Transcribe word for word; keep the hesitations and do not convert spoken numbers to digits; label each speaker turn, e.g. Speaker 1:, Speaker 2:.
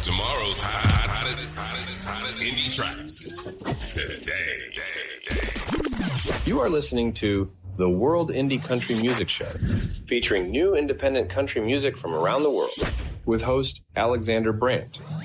Speaker 1: Tomorrow's hot, hottest, hottest, hottest indie tracks today.
Speaker 2: You are listening to the World Indie Country Music Show, featuring new independent country music from around the world, with host Alexander Brandt.